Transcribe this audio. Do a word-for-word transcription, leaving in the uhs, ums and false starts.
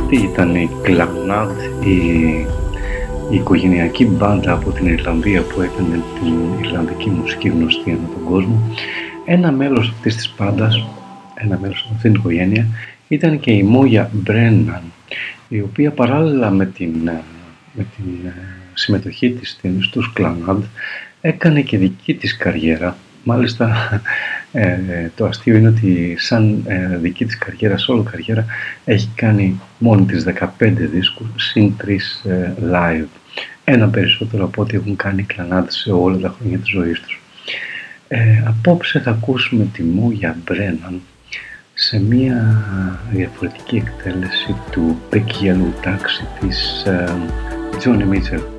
Αυτή ήταν η Clannad, η, η οικογενειακή μπάντα από την Ιρλανδία που έκανε την Ιρλανδική μουσική γνωστή ανά τον κόσμο. Ένα μέλος αυτής της μπάντας, ένα μέλος από αυτήν την οικογένεια ήταν και η Μόγια Μπρέναν, η οποία παράλληλα με την, με την συμμετοχή της στους Clannad έκανε και δική της καριέρα. Μάλιστα ε, το αστείο είναι ότι σαν ε, δική της καριέρα, όλη καριέρα, έχει κάνει μόνη της δεκαπέντε δίσκους συν τρεις ε, live. Ένα περισσότερο από ό,τι έχουν κάνει Clannad σε όλα τα χρόνια της ζωής τους. Ε, απόψε θα ακούσουμε τη Μόγια Μπρέναν σε μια διαφορετική εκτέλεση του Big Yellow Taxi της ε, Joni Mitchell.